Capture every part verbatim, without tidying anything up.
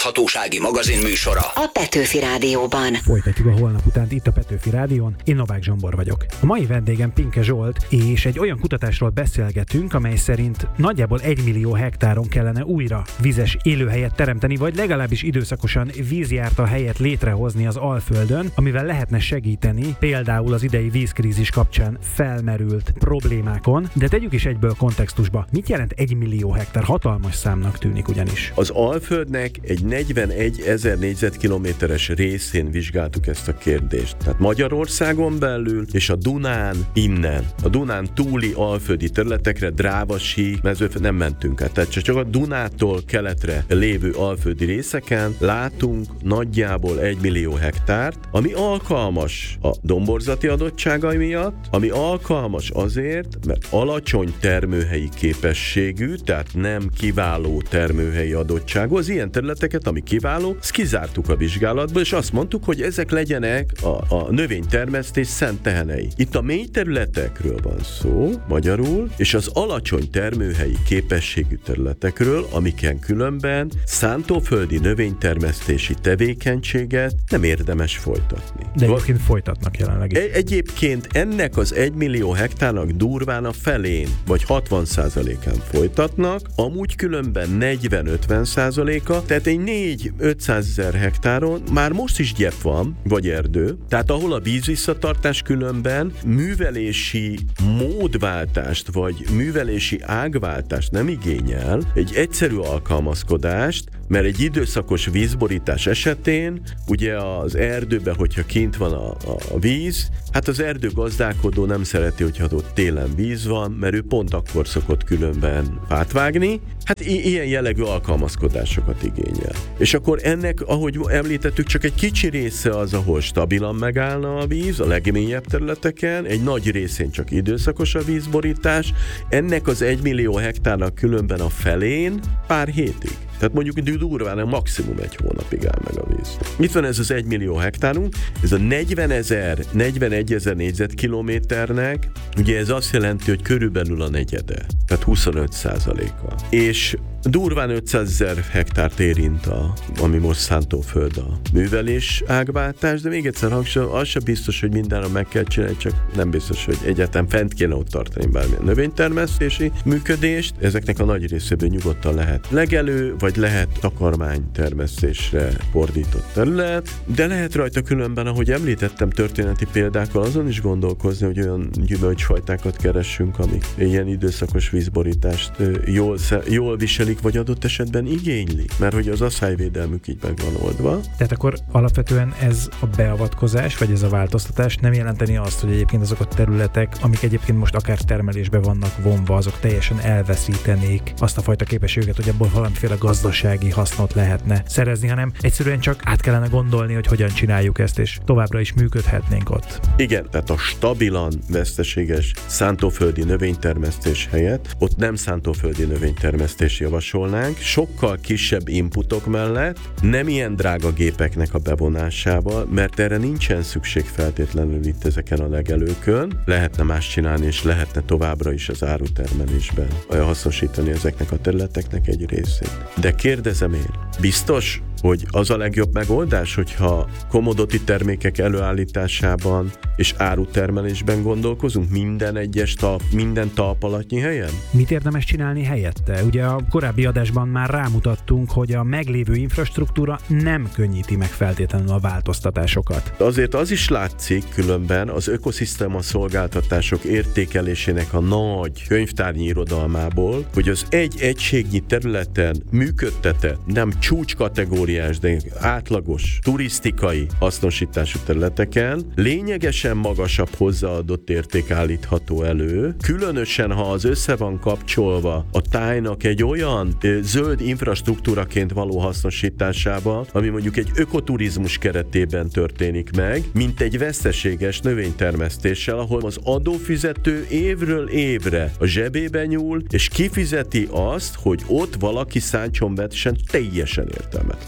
fenntarthatósági magazin műsora a Petőfi Rádióban. Folytatjuk a holnap utánt itt a Petőfi Rádión, én Novák Zsombor vagyok. A mai vendégem Pinke Zsolt, és egy olyan kutatásról beszélgetünk, amely szerint nagyjából egy millió hektáron kellene újra vizes élőhelyet teremteni, vagy legalábbis időszakosan vízjárta helyet létrehozni az Alföldön, amivel lehetne segíteni például az idei vízkrízis kapcsán felmerült problémákon, de tegyük is egyből kontextusba. Mit jelent egy millió hektár? Hatalmas számnak tűnik ugyanis. Az Alföldnek egy negyvenegyezer négyzetkilométeres részén vizsgáltuk ezt a kérdést. Tehát Magyarországon belül és a Dunán innen. A Dunán túli alföldi területekre, Drávasík, Mezőföld nem mentünk át. Tehát csak a Dunától keletre lévő alföldi részeken látunk nagyjából egy millió hektárt, ami alkalmas a domborzati adottságai miatt, ami alkalmas azért, mert alacsony termőhelyi képességű, tehát nem kiváló termőhelyi adottságú. Az ilyen területeket, ami kiváló, ezt kizártuk a vizsgálatból, és azt mondtuk, hogy ezek legyenek a, a növénytermesztés szent tehenei. Itt a mély területekről van szó, magyarul, és az alacsony termőhelyi képességű területekről, amiken különben szántóföldi növénytermesztési tevékenységet nem érdemes folytatni. De egyébként folytatnak jelenleg is. Egyébként ennek az egymillió hektárnak durván a felén, vagy hatvan százalékán folytatnak, amúgy különben negyven-ötven százaléka, tehát egy négy-ötszázezer hektáron már most is gyep van, vagy erdő, tehát ahol a vízvisszatartás különben művelési módváltást, vagy művelési ágváltást nem igényel, egy egyszerű alkalmazkodást, mert egy időszakos vízborítás esetén, ugye az erdőben, hogyha kint van a, a, a víz, hát az erdőgazdálkodó nem szereti, hogyha ott télen víz van, mert ő pont akkor szokott különben fát vágni, hát i- ilyen jellegű alkalmazkodásokat igényel. És akkor ennek, ahogy említettük, csak egy kicsi része az, ahol stabilan megállna a víz, a legmélyebb területeken, egy nagy részén csak időszakos a vízborítás, ennek az egymillió hektárnak különben a felén pár hétig. Tehát mondjuk durván maximum egy hónapig áll meg a víz. Itt van ez az egymillió hektárunk, ez a negyvenezer, negyvenegyezer négyzetkilométernek, ugye ez azt jelenti, hogy körülbelül a negyede, tehát huszonöt százaléka. És durván ötszázezer hektárt érint, a, ami most szántóföld a művelés ágváltás, de még egyszer hangsúlyozom, az sem biztos, hogy mindenre meg kell csinálni, csak nem biztos, hogy egyáltalán fent kéne ott tartani bármilyen növénytermesztési működést. Ezeknek a nagy részéből nyugodtan lehet legelő, vagy lehet takarmánytermesztésre fordított terület, de lehet rajta különben, ahogy említettem, történeti példákkal azon is gondolkozni, hogy olyan gyümölcsfajtákat keressünk, amik ilyen időszakos vízborítást jól, jól viselik, vagy adott esetben igényli, mert hogy az asszályvédelmük így meg van oldva. Tehát akkor alapvetően ez a beavatkozás, vagy ez a változtatás nem jelenteni azt, hogy egyébként azok a területek, amik egyébként most akár termelésbe vannak vonva, azok teljesen elveszítenék azt a fajta képességet, hogy abból valamiféle gazdasági hasznot lehetne szerezni, hanem egyszerűen csak át kellene gondolni, hogy hogyan csináljuk ezt, és továbbra is működhetnénk ott. Igen, tehát a stabilan veszteséges szántóföldi növénytermesztés helyett ott nem szántóföldi növénytermesztés javasolnánk, sokkal kisebb inputok mellett, nem ilyen drága gépeknek a bevonásával, mert erre nincsen szükség feltétlenül itt ezeken a legelőkön. Lehetne más csinálni, és lehetne továbbra is az árutermelésben hasznosítani ezeknek a területeknek egy részét. De kérdezem én, biztos, hogy az a legjobb megoldás, hogyha commodity termékek előállításában és árutermelésben gondolkozunk minden egyes talp, minden talpalatnyi helyen? Mit érdemes csinálni helyette? Ugye a korábbi adásban már rámutattunk, hogy a meglévő infrastruktúra nem könnyíti meg feltétlenül a változtatásokat. Azért az is látszik különben az ökoszisztéma szolgáltatások értékelésének a nagy könyvtárnyi irodalmából, hogy az egy egységnyi területen működtetett, nem csúcskategóriás, de átlagos turisztikai hasznosítású területeken lényegesen magasabb hozzáadott érték állítható elő, különösen ha az össze van kapcsolva a tájnak egy olyan ö, zöld infrastruktúraként való hasznosításával, ami mondjuk egy ökoturizmus keretében történik meg, mint egy veszteséges növénytermesztéssel, ahol az adófizető évről évre a zsebébe nyúl, és kifizeti azt, hogy ott valaki szántson vetsen teljesen értelmetlen.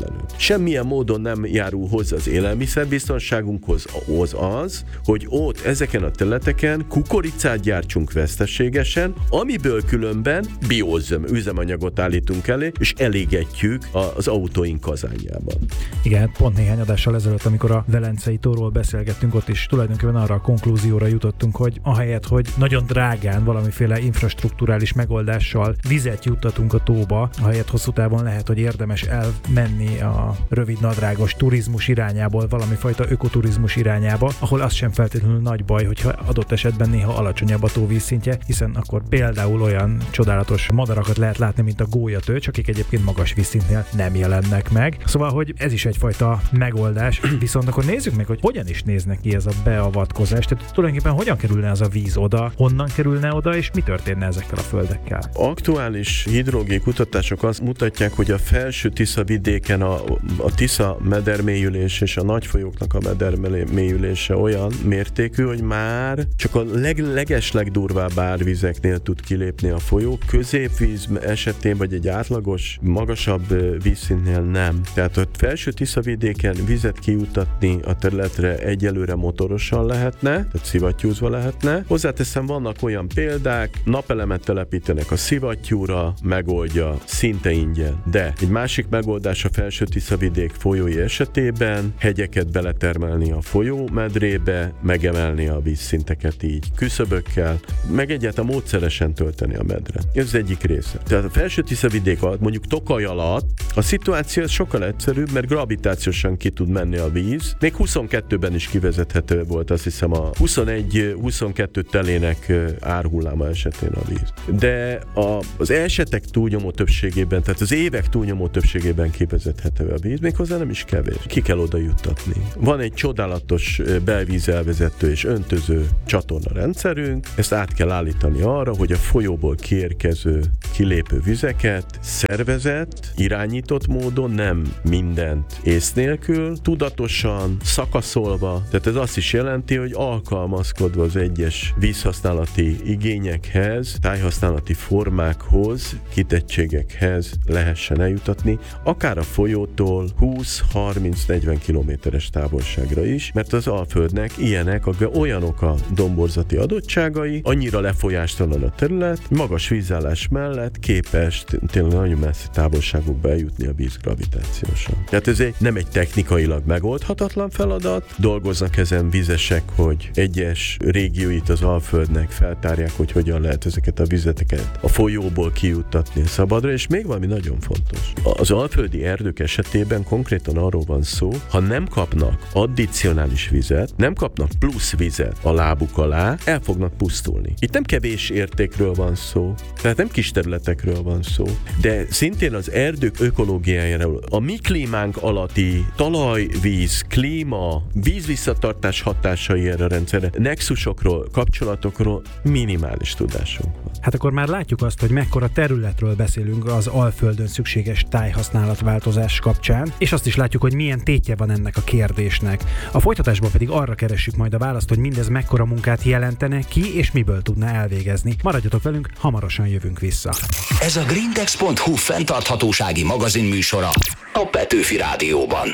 előtt. Semmilyen módon nem járul hozzá az élelmiszerbiztonságunkhoz az az, hogy ott ezeken a területeken kukoricát gyártsunk veszteségesen, amiből különben bioüzemanyagot állítunk elé, és elégetjük az autóink kazánjában. Igen, pont néhány adással ezelőtt, amikor a Velencei tóról beszélgettünk, ott is tulajdonképpen arra a konklúzióra jutottunk, hogy ahelyett, hogy nagyon drágán valamiféle infrastrukturális megoldással vizet juttatunk a tóba, ahelyett hosszú távon lehet, hogy érdemes elmenni a rövid nadrágos turizmus irányából, valamifajta ökoturizmus irányába, ahol az sem feltétlenül nagy baj, hogyha adott esetben néha alacsonyabb a tó vízszintje, hiszen akkor például olyan csodálatos madarakat lehet látni, mint a gólyatölcs, akik egyébként magas vízszintnél nem jelennek meg. Szóval, hogy ez is egyfajta megoldás, viszont akkor nézzük meg, hogy hogyan is néznek ki ez a beavatkozás, tehát tulajdonképpen hogyan kerülne az a víz oda, honnan kerülne oda, és mi történne ezekkel a földekkel? Aktuális hidrológiai kutatások azt mutatják, hogy a felső Tisza vidéken a, a Tisza medermélyülés és a nagyfolyóknak a medermélyülése olyan mértékű, hogy már csak a leg, legeslegdurvább árvizeknél tud kilépni a folyó, középvíz esetén vagy egy átlagos, magasabb vízszintnél nem. Tehát a felső Tisza vidéken vizet kijutatni a területre egyelőre motorosan lehetne, tehát szivattyúzva lehetne. Hozzáteszem, vannak olyan példák, napelemet telepítenek a szivattyúra, megoldja szinte ingyen. De egy másik megoldás a felső Tisza vidék folyói esetében hegyeket beletermelni a folyó medrébe, megemelni a vízszinteket így küszöbökkel, meg egyáltalán módszeresen tölteni a medre. Ez az egyik része. Tehát a felső Tisza vidék alatt, mondjuk Tokaj alatt a szituáció sokkal egyszerűbb, mert gravitációsan ki tud menni a víz. Még huszonkettőben is kivezethető volt, azt hiszem a huszonegy huszonkettő telének árhulláma esetén a víz. De a, az esetek túlnyomó többségében, tehát az évek túlnyomó többségében kivezethető a víz, méghozzá nem is kevés. Ki kell oda juttatni. Van egy csodálatos belvízelvezető és öntöző csatorna rendszerünk, ezt át kell állítani arra, hogy a folyóból kiérkező, kilépő vizeket szervezett, irányított módon, nem mindent ész nélkül, tudatosan, szakaszolva, tehát ez azt is jelenti, hogy alkalmazkodva az egyes vízhasználati igényekhez, tájhasználati formákhoz, kitettségekhez lehessen eljutatni, akár a folyótól húsz, harminc, negyven kilométeres távolságra is, mert az Alföldnek ilyenek, olyanok a domborzati adottságai, annyira lefolyástalan a terület, magas vízállás mellett képes tényleg nagyon messzi távolságokba eljutni a víz gravitációsan. Tehát ez egy, nem egy technikailag megoldhatatlan feladat, dolgoznak ezen vizesek, hogy egyes régióit az Alföldnek feltárják, hogy hogyan lehet ezeket a vizeteket a folyóból kijuttatni szabadra, és még valami nagyon fontos. Az alföldi erdők esetében konkrétan arról van szó, ha nem kapnak addicionális vizet, nem kapnak plusz vizet a lábuk alá, el fognak pusztulni. Itt nem kevés értékről van szó, tehát nem kis területekről van szó, de szintén az erdők ökológiájáról, a mi klímánk alatti talajvíz, klíma, vízvisszatartás hatásai erre a rendszerre, nexusokról, kapcsolatokról minimális tudásunk van. Hát akkor már látjuk azt, hogy mekkora területről beszélünk az Alföldön szükséges tájhasználatváltozás kapcsán, és azt is látjuk, hogy milyen tétje van ennek a kérdésnek. A folytatásban pedig arra keressük majd a választ, hogy mindez mekkora munkát jelentene, ki és miből tudna elvégezni. Maradjatok velünk, hamarosan jövünk vissza. Ez a Grindex pont hu fenntarthatósági magazin műsora a Petőfi Rádióban.